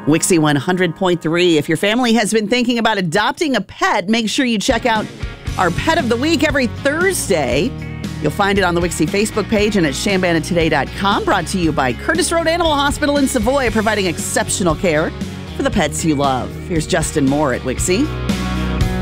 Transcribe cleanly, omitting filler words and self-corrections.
Wixie 100.3. If your family has been thinking about adopting a pet, make sure you check out our Pet of the Week every Thursday. You'll find it on the Wixie Facebook page and at ShambanaToday.com. Brought to you by Curtis Road Animal Hospital in Savoy, providing exceptional care for the pets you love. Here's Justin Moore at Wixie.